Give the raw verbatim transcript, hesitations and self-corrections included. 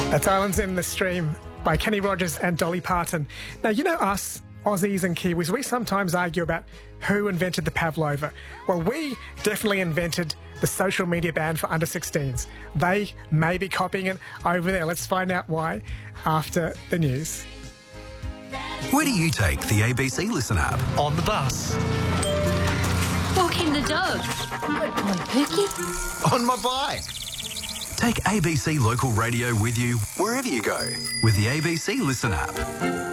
That's Islands in the Stream by Kenny Rogers and Dolly Parton. Now, you know us, Aussies and Kiwis, we sometimes argue about who invented the pavlova. Well, we definitely invented the social media ban for under sixteens. They may be copying it over there. Let's find out why after the news. Where do you take the A B C Listen app? On the bus. Walking the dog. Good boy, Pookie. On my bike. Take A B C Local Radio with you wherever you go with the A B C Listen app.